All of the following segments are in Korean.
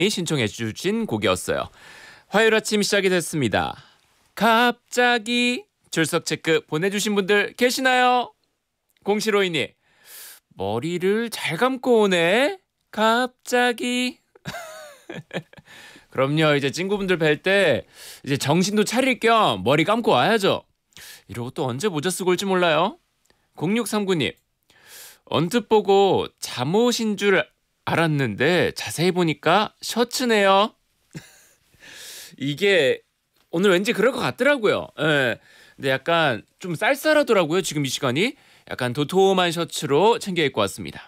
신청해 주신 곡이었어요. 화요일 아침 시작이 됐습니다. 갑자기 출석 체크 보내주신 분들 계시나요? 0752님 머리를 잘 감고 오네. 갑자기. 그럼요. 이제 친구분들 뵐 때 이제 정신도 차릴 겸 머리 감고 와야죠. 이러고 또 언제 모자 쓰고 올지 몰라요. 0639님 언뜻 보고 잠옷인 줄 알았는데 자세히 보니까 셔츠네요. 이게 오늘 왠지 그럴 것 같더라고요. 예. 근데 약간 좀 쌀쌀하더라고요. 지금 이 시간이. 약간 도톰한 셔츠로 챙겨 입고 왔습니다.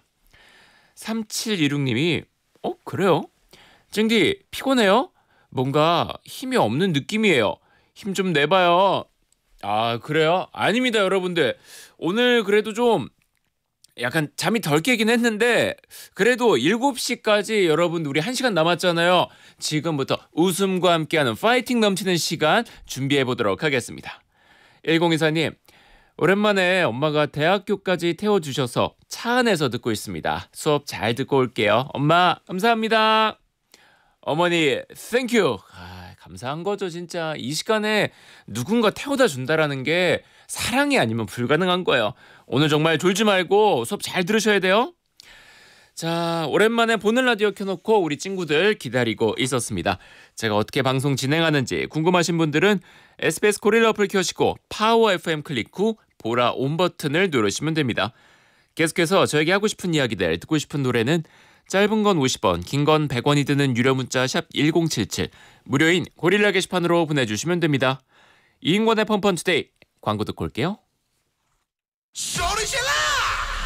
3726님이 그래요? 찡디 피곤해요? 뭔가 힘이 없는 느낌이에요. 힘 좀 내봐요. 아 그래요? 아닙니다 여러분들. 오늘 그래도 좀 약간 잠이 덜 깨긴 했는데 그래도 7시까지 여러분 우리 1시간 남았잖아요. 지금부터 웃음과 함께하는 파이팅 넘치는 시간 준비해보도록 하겠습니다. 1024님 오랜만에 엄마가 대학교까지 태워주셔서 차 안에서 듣고 있습니다. 수업 잘 듣고 올게요. 엄마 감사합니다. 어머니 땡큐. 감사한 거죠 진짜. 이 시간에 누군가 태워다 준다라는 게 사랑이 아니면 불가능한 거예요. 오늘 정말 졸지 말고 수업 잘 들으셔야 돼요. 자 오랜만에 보는 라디오 켜놓고 우리 친구들 기다리고 있었습니다. 제가 어떻게 방송 진행하는지 궁금하신 분들은 SBS 고릴라 어플 켜시고 파워 FM 클릭 후 보라 온 버튼을 누르시면 됩니다. 계속해서 저에게 하고 싶은 이야기들 듣고 싶은 노래는 짧은 건 50원 긴 건 100원이 드는 유료 문자 샵 1077 무료인 고릴라 게시판으로 보내주시면 됩니다. 이인권의 펀펀투데이 광고 듣고 올게요.